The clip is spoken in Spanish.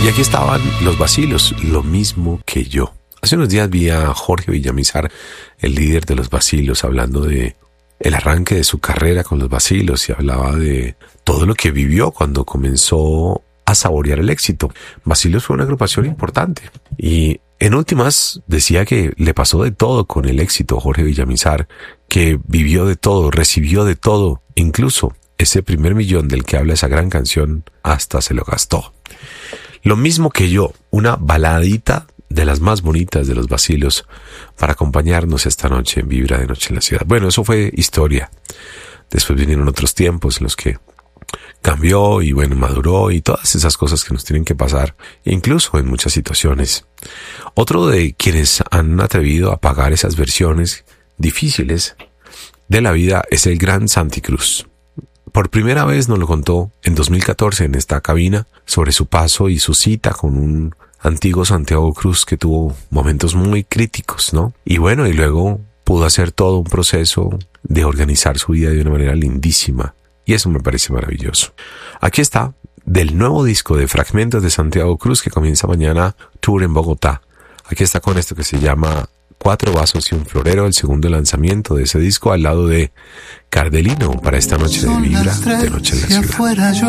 Y aquí estaban los Bacilos, lo mismo que yo. Hace unos días vi a Jorge Villamizar, el líder de los Bacilos, hablando de el arranque de su carrera con los Bacilos y hablaba de todo lo que vivió cuando comenzó a saborear el éxito. Bacilos fue una agrupación importante y en últimas decía que le pasó de todo con el éxito Jorge Villamizar, que vivió de todo, recibió de todo, incluso ese primer millón del que habla esa gran canción hasta se lo gastó. Lo mismo que yo, una baladita de las más bonitas de los Bacilos para acompañarnos esta noche en Vibra de Noche en la Ciudad. Bueno, eso fue historia. Después vinieron otros tiempos en los que cambió y bueno, maduró y todas esas cosas que nos tienen que pasar, incluso en muchas situaciones. Otro de quienes han atrevido a pagar esas versiones difíciles de la vida es el gran Santi Cruz. Por primera vez nos lo contó en 2014 en esta cabina sobre su paso y su cita con un antiguo Santiago Cruz que tuvo momentos muy críticos, ¿no? Y bueno, y luego pudo hacer todo un proceso de organizar su vida de una manera lindísima. Y eso me parece maravilloso. Aquí está, del nuevo disco de Fragmentos de Santiago Cruz que comienza mañana tour en Bogotá. Aquí está con esto que se llama 4 vasos y un florero, el segundo lanzamiento de ese disco al lado de Cardelino para esta noche de Vibra de Noche en la Ciudad.